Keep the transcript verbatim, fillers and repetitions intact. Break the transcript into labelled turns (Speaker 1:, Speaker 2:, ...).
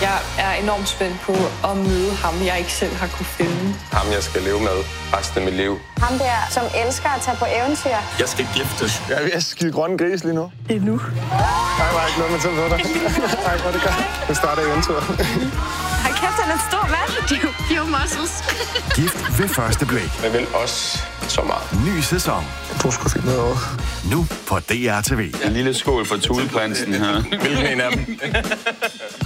Speaker 1: Jeg er enormt spændt på at møde ham, jeg ikke selv har kunne finde.
Speaker 2: Ham, jeg skal leve med resten af mit liv.
Speaker 3: Ham der, som elsker at tage på eventyr.
Speaker 2: Jeg skal giftes.
Speaker 4: Jeg er ved at skide grønne gris lige nu.
Speaker 1: Endnu.
Speaker 4: Nej, var ikke noget med til på dig. Nej, hvor det gør. Nu starter eventyret.
Speaker 3: Har kæft, han er stor, hvad? Few muscles.
Speaker 5: Gift ved første blik.
Speaker 2: Jeg vil også så meget.
Speaker 5: Ny sæson.
Speaker 4: Jeg tror sgu fint noget over.
Speaker 5: Nu på D R T V.
Speaker 6: En lille skål for tudeprinsen her.
Speaker 2: Hvilken en af dem?